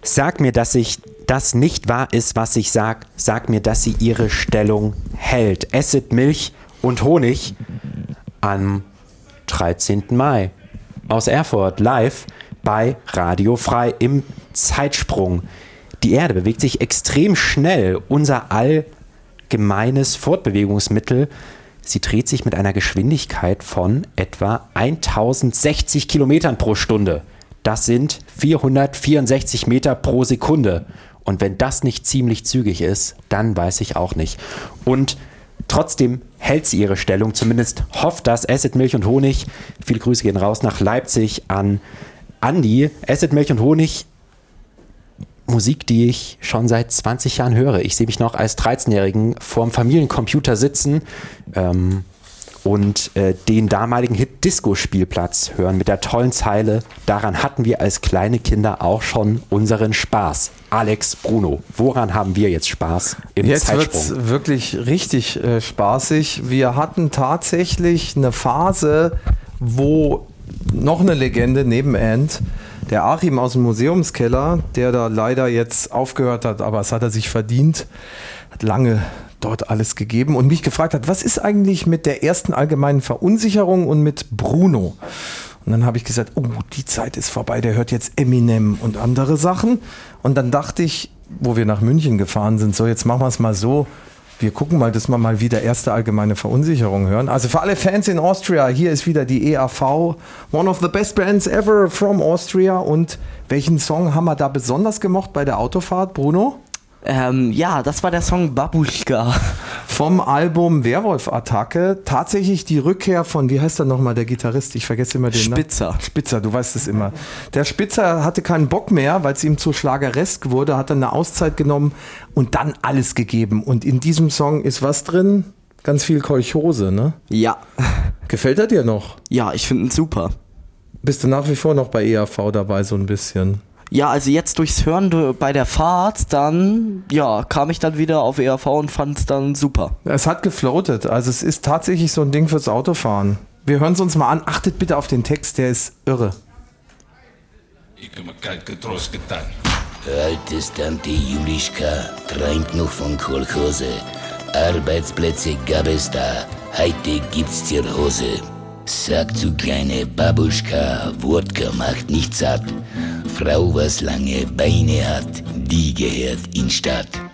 Sag mir, dass das nicht wahr ist, was ich sag. Sag mir, dass sie ihre Stellung hält. Acid, Milch und Honig am 13. Mai aus Erfurt live bei Radio Frei im Zeitsprung. Die Erde bewegt sich extrem schnell. Unser allgemeines Fortbewegungsmittel, sie dreht sich mit einer Geschwindigkeit von etwa 1060 Kilometern pro Stunde. Das sind 464 Meter pro Sekunde. Und wenn das nicht ziemlich zügig ist, dann weiß ich auch nicht. Und trotzdem hält sie ihre Stellung, zumindest hofft das Acid, Milch und Honig. Viele Grüße gehen raus nach Leipzig an Andi. Acid, Milch und Honig, Musik, die ich schon seit 20 Jahren höre. Ich sehe mich noch als 13-Jährigen vorm Familiencomputer sitzen und den damaligen Hit-Disco-Spielplatz hören mit der tollen Zeile: Daran hatten wir als kleine Kinder auch schon unseren Spaß. Alex, Bruno, woran haben wir jetzt Spaß im Zeitsprung? Jetzt wird es wirklich richtig spaßig. Wir hatten tatsächlich eine Phase, wo noch eine Legende neben Ant, der Achim aus dem Museumskeller, der da leider jetzt aufgehört hat, aber es hat er sich verdient, hat lange dort alles gegeben und mich gefragt hat, was ist eigentlich mit der ersten allgemeinen Verunsicherung und mit Bruno? Und dann habe ich gesagt, oh, die Zeit ist vorbei, der hört jetzt Eminem und andere Sachen. Und dann dachte ich, wo wir nach München gefahren sind, so jetzt machen wir es mal so, wir gucken mal, dass wir mal wieder erste allgemeine Verunsicherung hören. Also für alle Fans in Austria, hier ist wieder die EAV, one of the best bands ever from Austria. Und welchen Song haben wir da besonders gemocht bei der Autofahrt, Bruno? Ja, das war der Song Babuschka. Vom Album Werwolf-Attacke. Tatsächlich die Rückkehr von, wie heißt er nochmal, der Gitarrist? Ich vergesse immer den Spitzer. Spitzer, du weißt es immer. Der Spitzer hatte keinen Bock mehr, weil es ihm zu schlageresk wurde, hat dann eine Auszeit genommen und dann alles gegeben. Und in diesem Song ist was drin? Ganz viel Kolchose, ne? Ja. Gefällt er dir noch? Ja, ich finde ihn super. Bist du nach wie vor noch bei EAV dabei, so ein bisschen? Ja, also jetzt durchs Hören bei der Fahrt, dann kam ich dann wieder auf EAV und fand es dann super. Es hat gefloatet, also es ist tatsächlich so ein Ding fürs Autofahren. Wir hören es uns mal an, achtet bitte auf den Text, der ist irre. Altes Tante Julischka träumt noch von Kolchose. Arbeitsplätze gab es da, heute gibt's Zirrhose. Sagt zu kleine Babuschka, Wodka macht nicht satt. Frau, was lange Beine hat, die gehört in Stadt.